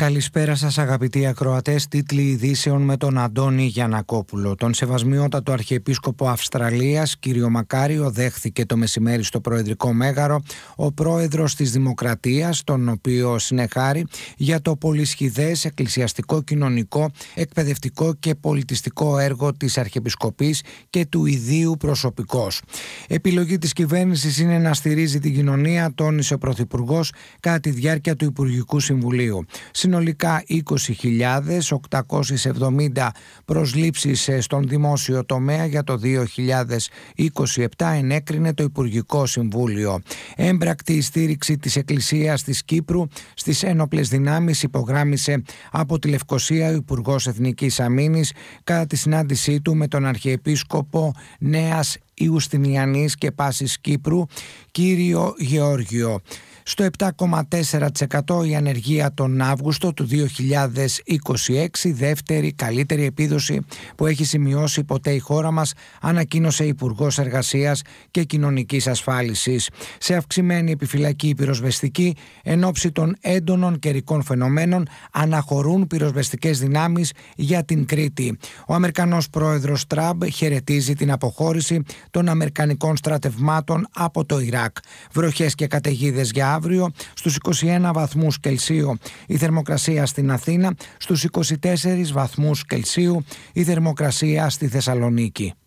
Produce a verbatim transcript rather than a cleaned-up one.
Καλησπέρα σας αγαπητοί ακροατές, τίτλοι ειδήσεων με τον Αντώνη Γιαννακόπουλο. Τον Σεβασμιότατο Αρχιεπίσκοπο Αυστραλίας, κύριο Μακάριο, δέχθηκε το μεσημέρι στο Προεδρικό Μέγαρο ο πρόεδρος της Δημοκρατίας, τον οποίο συνεχάρει για το πολυσχηδές εκκλησιαστικό, κοινωνικό, εκπαιδευτικό και πολιτιστικό έργο της Αρχιεπισκοπής και του ιδίου προσωπικώς. Επιλογή της κυβέρνησης είναι να στηρίζει την κοινωνία, τόνισε ο Πρωθυπουργός κατά τη διάρκεια του Υπουργικού Συμβουλίου. Συνολικά είκοσι χιλιάδες οκτακόσιες εβδομήντα προσλήψεις στον δημόσιο τομέα για το δύο χιλιάδες είκοσι επτά ενέκρινε το Υπουργικό Συμβούλιο. Έμπρακτη η στήριξη της Εκκλησίας της Κύπρου στις ένοπλες δυνάμεις υπογράμμισε από τη Λευκοσία ο Υπουργός Εθνικής Αμήνης κατά τη συνάντησή του με τον Αρχιεπίσκοπο Νέας Ιουστινιανής και Πάσης Κύπρου, κύριο Γεώργιο. Στο επτά κόμμα τέσσερα τοις εκατό η ανεργία τον Αύγουστο του δύο χιλιάδες είκοσι έξι, δεύτερη καλύτερη επίδοση που έχει σημειώσει ποτέ η χώρα μας, ανακοίνωσε Υπουργός Εργασίας και Κοινωνικής Ασφάλισης. Σε αυξημένη επιφυλακή πυροσβεστική, εν ώψη των έντονων καιρικών φαινομένων, αναχωρούν πυροσβεστικές δυνάμεις για την Κρήτη. Ο Αμερικανός πρόεδρος Τραμπ χαιρετίζει την αποχώρηση των αμερικανικών στρατευμάτων από το Ιράκ. Βροχές και καταιγίδες για αύριο, στους είκοσι ένα βαθμούς Κελσίου η θερμοκρασία στην Αθήνα, στους είκοσι τέσσερις βαθμούς Κελσίου η θερμοκρασία στη Θεσσαλονίκη.